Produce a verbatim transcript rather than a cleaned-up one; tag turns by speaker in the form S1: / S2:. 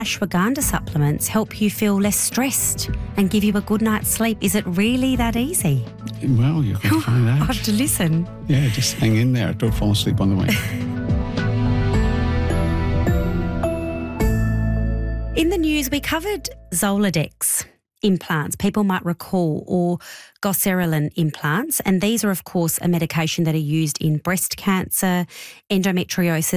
S1: ashwagandha supplements help you feel less stressed and give you a good night's sleep. Is it really that easy?
S2: Well, you can find
S1: I
S2: out.
S1: have to listen.
S2: Yeah, just hang in there. Don't fall asleep on the way.
S1: In the news, we covered Zoladex implants, people might recall, or Goserelin implants. And these are, of course, a medication that are used in breast cancer, endometriosis,